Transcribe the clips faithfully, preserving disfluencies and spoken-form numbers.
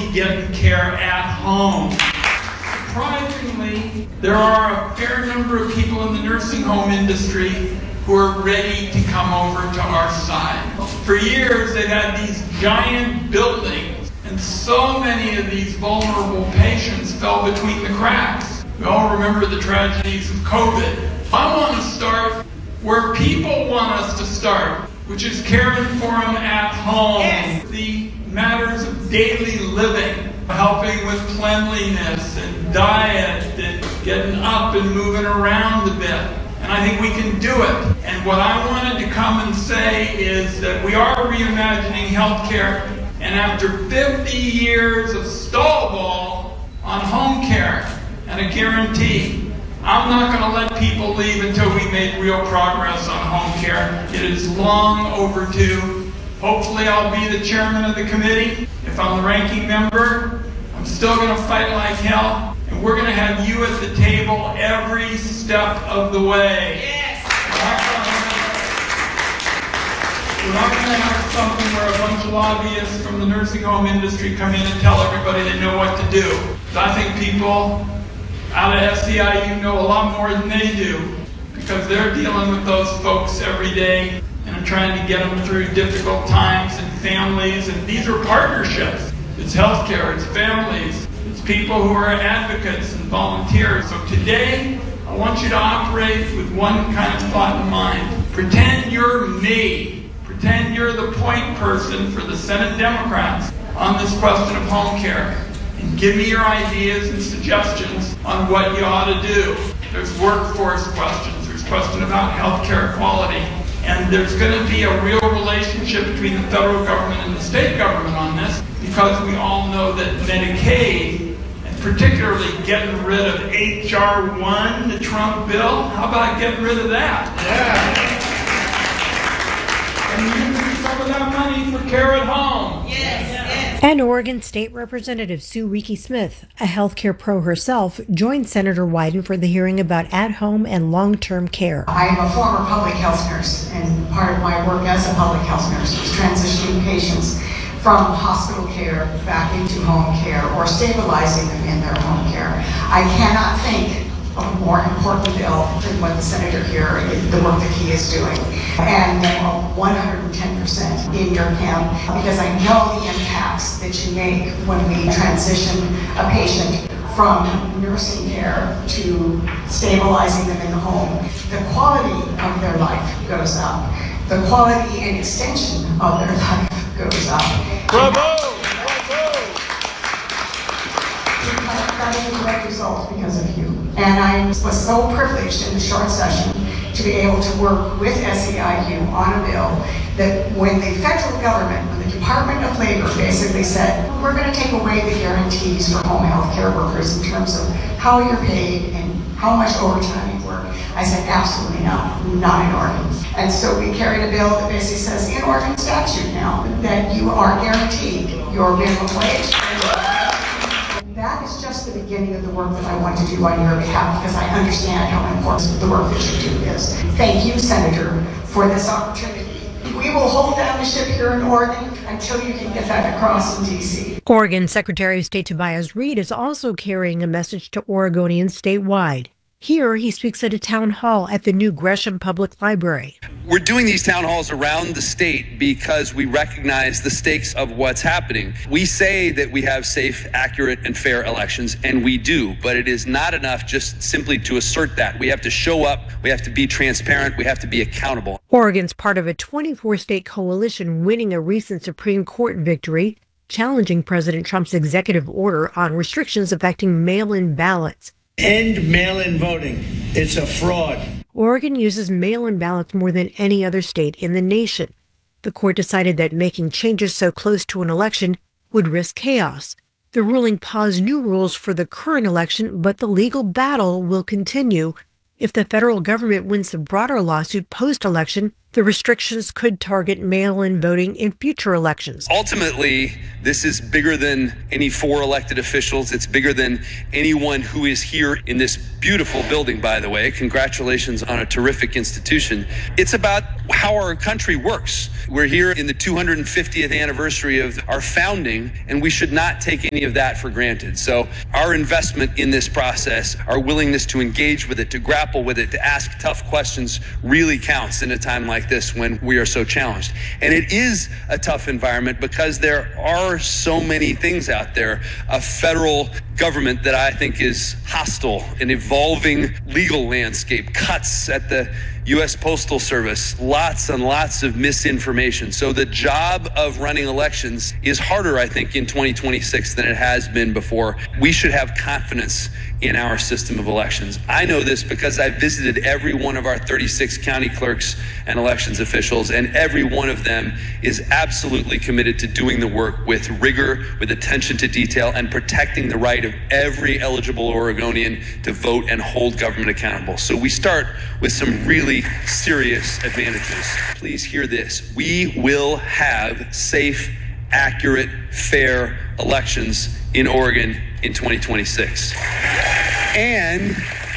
be getting care at home. Surprisingly, there are a fair number of people in the nursing home industry who are ready to come over to our side. For years, they've had these giant buildings, and so many of these vulnerable patients fell between the cracks. We all remember the tragedies of COVID. I want to start where people want us to start, which is caring for them at home. Yes. The matters of daily living, helping with cleanliness and diet and getting up and moving around a bit. And I think we can do it. And what I wanted to come and say is that we are reimagining healthcare, and after fifty years of stall ball on home care and a guarantee, I'm not going to let people leave until we make real progress on home care. It is long overdue. Hopefully I'll be the chairman of the committee. If I'm the ranking member, I'm still going to fight like hell. And we're going to have you at the table every step of the way. Yes. We're not going to have something where a bunch of lobbyists from the nursing home industry come in and tell everybody they know what to do. I think people out of S E I U know a lot more than they do, because they're dealing with those folks every day and are trying to get them through difficult times and families. And these are partnerships. It's healthcare, it's families, it's people who are advocates and volunteers. So today, I want you to operate with one kind of thought in mind. Pretend you're me. Pretend you're the point person for the Senate Democrats on this question of home care. And give me your ideas and suggestions on what you ought to do. There's workforce questions. There's question about healthcare quality. And there's going to be a real relationship between the federal government and the state government on this, because we all know that Medicaid, and particularly getting rid of H R one, the Trump bill, how about getting rid of that? Yeah. And using some of that money for care at home. Yes, yes. And Oregon State Representative Sue Reekie-Smith, a healthcare pro herself, joined Senator Wyden for the hearing about at-home and long-term care. I am a former public health nurse, and part of my work as a public health nurse was transitioning patients from hospital care back into home care or stabilizing them in their home care. I cannot think of a more important bill than what the senator here, the work that he is doing. And I'm one hundred ten percent in your camp, because I know the impacts that you make when we transition a patient from nursing care to stabilizing them in the home. The quality of their life goes up. The quality and extension of their life goes up. Bravo! That is a direct result because of you. And I was so privileged in the short session to be able to work with S E I U on a bill that when the federal government, when the Department of Labor basically said, we're going to take away the guarantees for home health care workers in terms of how you're paid and how much overtime you work, I said, absolutely not, not in Oregon. And so we carried a bill that basically says in Oregon statute now that you are guaranteed your minimum wage. That is just the beginning of the work that I want to do on your behalf, because I understand how important the work that you do is. Thank you, Senator, for this opportunity. We will hold down the ship here in Oregon until you can get that across in D C. Oregon Secretary of State Tobias Reed is also carrying a message to Oregonians statewide. Here, he speaks at a town hall at the new Gresham Public Library. We're doing these town halls around the state because we recognize the stakes of what's happening. We say that we have safe, accurate, and fair elections, and we do, but it is not enough just simply to assert that. We have to show up, we have to be transparent, we have to be accountable. Oregon's part of a twenty-four state coalition winning a recent Supreme Court victory, challenging President Trump's executive order on restrictions affecting mail-in ballots. End mail-in voting. It's a fraud. Oregon uses mail-in ballots more than any other state in the nation. The court decided that making changes so close to an election would risk chaos. The ruling paused new rules for the current election, but the legal battle will continue. If the federal government wins the broader lawsuit post-election, The restrictions could target mail-in voting in future elections. Ultimately, this is bigger than any four elected officials. It's bigger than anyone who is here in this beautiful building, by the way. Congratulations on a terrific institution. It's about how our country works. We're here in the two hundred fiftieth anniversary of our founding, and we should not take any of that for granted. So our investment in this process, our willingness to engage with it, to grapple with it, to ask tough questions really counts in a time like this when we are so challenged. And it is a tough environment because there are so many things out there. A federal government that I think is hostile, an evolving legal landscape, cuts at the U S Postal Service, lots and lots of misinformation. So the job of running elections is harder, I think, in twenty twenty-six than it has been before. We should have confidence in our system of elections. I know this because I visited every one of our thirty-six county clerks and elections officials, and every one of them is absolutely committed to doing the work with rigor, with attention to detail, and protecting the right of every eligible Oregonian to vote and hold government accountable. So we start with some really serious advantages. Please hear this. We will have safe, accurate, fair elections in Oregon in twenty twenty-six. And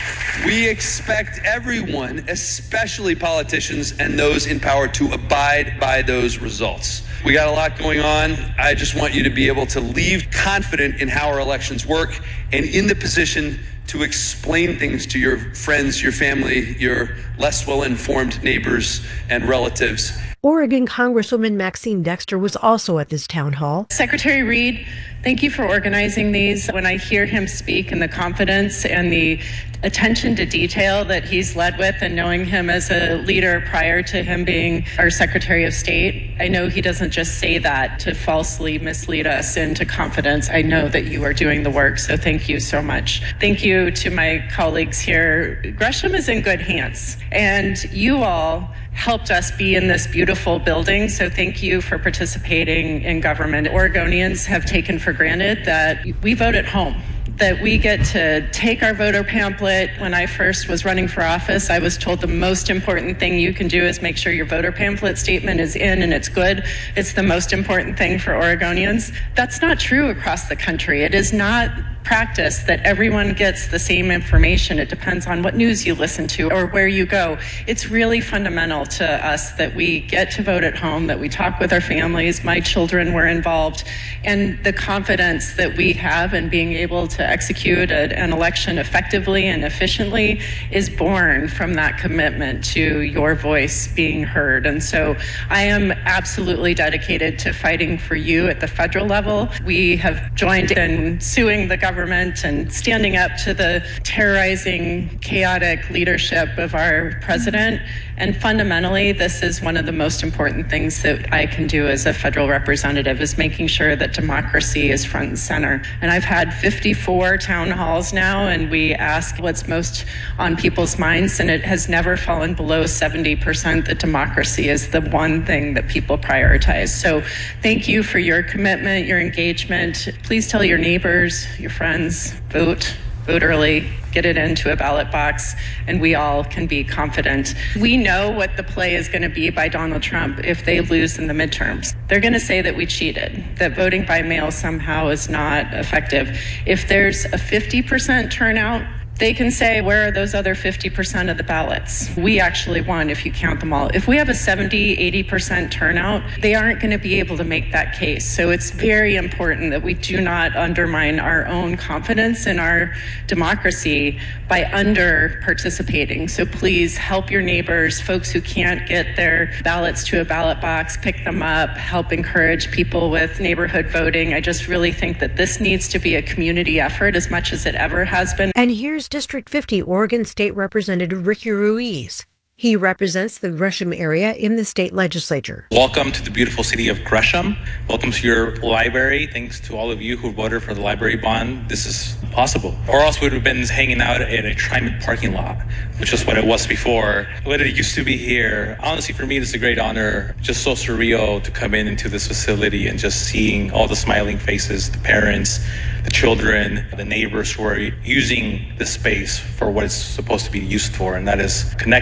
we expect everyone, especially politicians and those in power, to abide by those results. We got a lot going on. I just want you to be able to leave confident in how our elections work and in the position to explain things to your friends, your family, your less well-informed neighbors and relatives. Oregon Congresswoman Maxine Dexter was also at this town hall. Secretary Reed, thank you for organizing these. When I hear him speak and the confidence and the attention to detail that he's led with, and knowing him as a leader prior to him being our Secretary of State, I know he doesn't just say that to falsely mislead us into confidence. I know that you are doing the work, so thank you so much. Thank you to my colleagues here. Gresham is in good hands, and you all helped us be in this beautiful building, so thank you for participating in government. Oregonians have taken for granted that we vote at home, that we get to take our voter pamphlet. When I first was running for office, I was told the most important thing you can do is make sure your voter pamphlet statement is in and it's good. It's the most important thing for Oregonians. That's not true across the country. It is not practice that everyone gets the same information. It depends on what news you listen to or where you go. It's really fundamental to us that we get to vote at home, that we talk with our families. My children were involved, and the confidence that we have in being able to execute a, an election effectively and efficiently is born from that commitment to your voice being heard. And so I am absolutely dedicated to fighting for you at the federal level. We have joined in suing the government and standing up to the terrorizing, chaotic leadership of our president. And fundamentally, this is one of the most important things that I can do as a federal representative, is making sure that democracy is front and center. And I've had fifty-four town halls now, and we ask what's most on people's minds, and it has never fallen below seventy percent that democracy is the one thing that people prioritize. So thank you for your commitment, your engagement. Please tell your neighbors, your friends, vote. Vote early, get it into a ballot box, and we all can be confident. We know what the play is going to be by Donald Trump if they lose in the midterms. They're going to say that we cheated, that voting by mail somehow is not effective. If there's a fifty percent turnout, they can say, where are those other fifty percent of the ballots? We actually won if you count them all. If we have a seventy, eighty percent turnout, they aren't going to be able to make that case. So it's very important that we do not undermine our own confidence in our democracy by under participating. So please help your neighbors, folks who can't get their ballots to a ballot box, pick them up, help encourage people with neighborhood voting. I just really think that this needs to be a community effort as much as it ever has been. And here's District fifty Oregon State Representative Ricky Ruiz. He represents the Gresham area in the state legislature. Welcome to the beautiful city of Gresham. Welcome to your library. Thanks to all of you who voted for the library bond. This is possible. Or else we would have been hanging out at a TriMet parking lot, which is what it was before. What it used to be here. Honestly, for me, it's a great honor. Just so surreal to come in into this facility and just seeing all the smiling faces, the parents, the children, the neighbors who are using the space for what it's supposed to be used for, and that is connections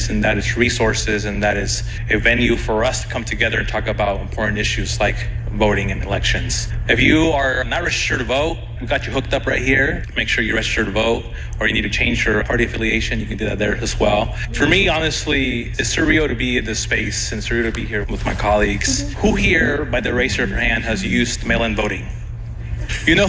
and that is resources, and that is a venue for us to come together and talk about important issues like voting and elections. If you are not registered to vote, we got you hooked up right here. Make sure you register to vote, or you need to change your party affiliation, you can do that there as well. For me, honestly, it's surreal to be in this space and surreal to be here with my colleagues. Who here, by the raise of your hand, has used mail-in voting? You know